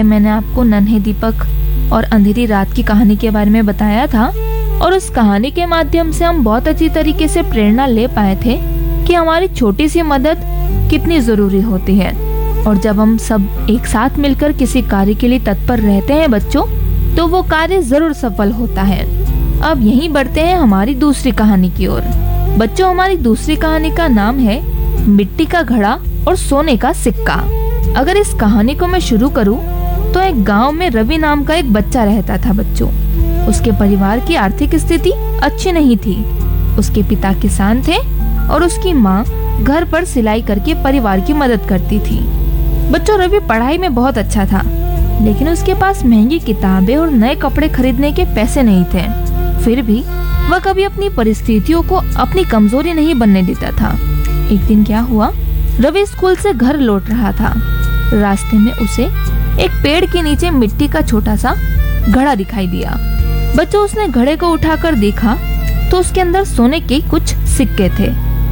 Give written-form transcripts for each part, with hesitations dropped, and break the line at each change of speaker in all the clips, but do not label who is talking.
मैंने आपको नन्हे दीपक और अंधेरी रात की कहानी के बारे में बताया था और उस कहानी के माध्यम से हम बहुत अच्छी तरीके से प्रेरणा ले पाए थे कि हमारी छोटी सी मदद कितनी जरूरी होती है। और जब हम सब एक साथ मिलकर किसी कार्य के लिए तत्पर रहते हैं बच्चों, तो वो कार्य जरूर सफल होता है। अब यहीं बढ़ते हैं हमारी दूसरी कहानी की ओर। बच्चों, हमारी दूसरी कहानी का नाम है मिट्टी का घड़ा और सोने का सिक्का। अगर इस कहानी को मैं शुरू करूं, तो एक गांव में रवि नाम का एक बच्चा रहता था बच्चों। उसके परिवार की आर्थिक स्थिति अच्छी नहीं थी। उसके पिता किसान थे और उसकी माँ घर पर सिलाई करके परिवार की मदद करती थी। बच्चों, रवि पढ़ाई में बहुत अच्छा था, लेकिन उसके पास महंगी किताबें और नए कपड़े खरीदने के पैसे नहीं थे। फिर भी वह कभी अपनी परिस्थितियों को अपनी कमजोरी नहीं बनने देता था। एक दिन क्या हुआ, रवि स्कूल से घर लौट रहा था। रास्ते में उसे एक पेड़ के नीचे मिट्टी का छोटा सा घड़ा दिखाई दिया। बच्चों, उसने घड़े को उठाकर देखा तो उसके अंदर सोने के कुछ सिक्के थे।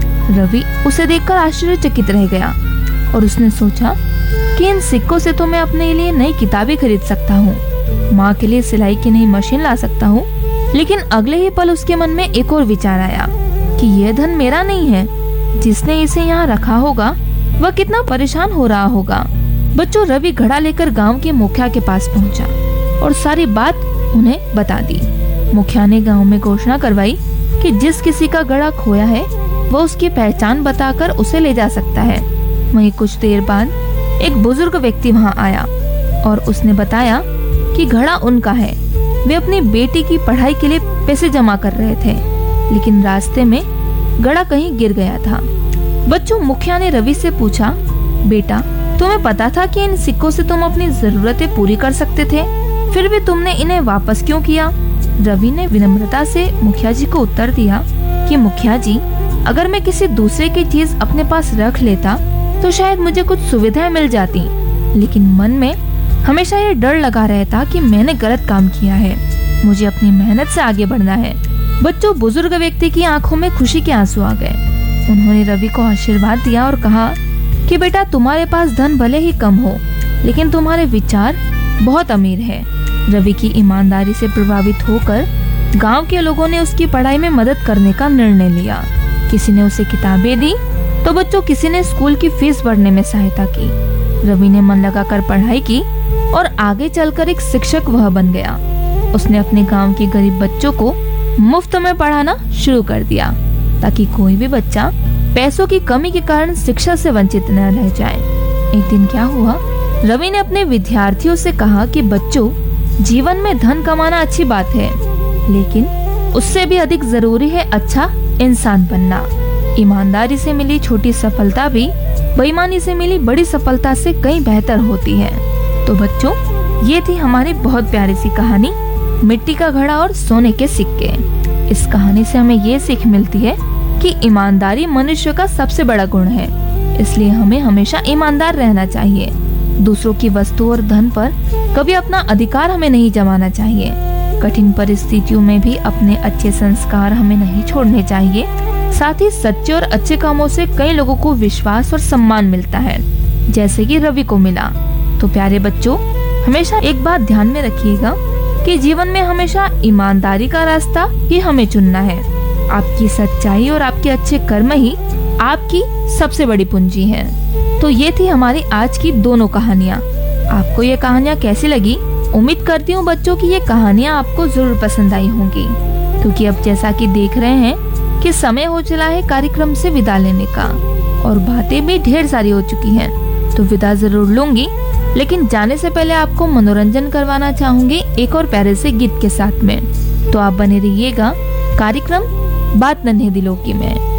रवि उसे देखकर आश्चर्यचकित रह गया और उसने सोचा कि इन सिक्कों से तो मैं अपने लिए नई किताबें खरीद सकता हूँ, माँ के लिए सिलाई की नई मशीन ला सकता हूँ। लेकिन अगले ही पल उसके मन में एक और विचार आया कि यह धन मेरा नहीं है। जिसने इसे यहाँ रखा होगा वह कितना परेशान हो रहा होगा। बच्चों, रवि घड़ा लेकर गांव के मुखिया के पास पहुंचा और सारी बात उन्हें बता दी। मुखिया ने गांव में घोषणा करवाई कि जिस किसी का घड़ा खोया है वह उसकी पहचान बताकर उसे ले जा सकता है। वहीं कुछ देर बाद एक बुजुर्ग व्यक्ति वहां आया और उसने बताया कि घड़ा उनका है। वे अपनी बेटी की पढ़ाई के लिए पैसे जमा कर रहे थे, लेकिन रास्ते में घड़ा कहीं गिर गया था। बच्चों, मुखिया ने रवि से पूछा, बेटा, तुम्हें पता था कि इन सिक्कों से तुम अपनी जरूरतें पूरी कर सकते थे, फिर भी तुमने इन्हें वापस क्यों किया? रवि ने विनम्रता से मुखिया जी को उत्तर दिया कि मुखिया जी, अगर मैं किसी दूसरे की चीज अपने पास रख लेता तो शायद मुझे कुछ सुविधाएं मिल जाती, लेकिन मन में हमेशा ये डर लगा रहता कि मैंने गलत काम किया है। मुझे अपनी मेहनत से आगे बढ़ना है। बच्चों, बुजुर्ग व्यक्ति की आंखों में खुशी के आंसू आ गए। उन्होंने रवि को आशीर्वाद दिया और कहा कि बेटा, तुम्हारे पास धन भले ही कम हो, लेकिन तुम्हारे विचार बहुत अमीर है। रवि की ईमानदारी से प्रभावित होकर गांव के लोगों ने उसकी पढ़ाई में मदद करने का निर्णय लिया। किसी ने उसे किताबें दी तो बच्चों किसी ने स्कूल की फीस भरने में सहायता की। रवि ने मन लगाकर पढ़ाई की और आगे चलकर एक शिक्षक वह बन गया। उसने अपने गांव के गरीब बच्चों को मुफ्त में पढ़ाना शुरू कर दिया, ताकि कोई भी बच्चा पैसों की कमी के कारण शिक्षा से वंचित न रह जाए। एक दिन क्या हुआ, रवि ने अपने विद्यार्थियों से कहा कि बच्चों, जीवन में धन कमाना अच्छी बात है, लेकिन उससे भी अधिक जरूरी है अच्छा इंसान बनना। ईमानदारी से मिली छोटी सफलता भी बेईमानी से मिली बड़ी सफलता से कहीं बेहतर होती है। तो बच्चों, ये थी हमारी बहुत प्यारी सी कहानी, मिट्टी का घड़ा और सोने के सिक्के। इस कहानी से हमें ये सीख मिलती है कि ईमानदारी मनुष्य का सबसे बड़ा गुण है, इसलिए हमें हमेशा ईमानदार रहना चाहिए। दूसरों की वस्तु और धन पर कभी अपना अधिकार हमें नहीं जमाना चाहिए। कठिन परिस्थितियों में भी अपने अच्छे संस्कार हमें नहीं छोड़ने चाहिए। साथ ही सच्चे और अच्छे कामों से कई लोगों को विश्वास और सम्मान मिलता है, जैसे कि रवि को मिला। तो प्यारे बच्चों, हमेशा एक बात ध्यान में रखिएगा कि जीवन में हमेशा ईमानदारी का रास्ता ही हमें चुनना है। आपकी सच्चाई और आपके अच्छे कर्म ही आपकी सबसे बड़ी पूंजी है। तो ये थी हमारी आज की दोनों कहानियाँ। आपको ये कहानियाँ कैसी लगी? उम्मीद करती हूँ बच्चों की ये कहानियाँ आपको जरूर पसंद आई होंगी, क्योंकि अब जैसा कि देख रहे हैं कि समय हो चला है कार्यक्रम से विदा लेने का और बातें भी ढेर सारी हो चुकी हैं, तो विदा जरूर लूंगी। लेकिन जाने से पहले आपको मनोरंजन करवाना चाहूंगी एक और प्यारे से गीत के साथ में। तो आप बने रहिएगा कार्यक्रम बात नन्हे दिलों की में।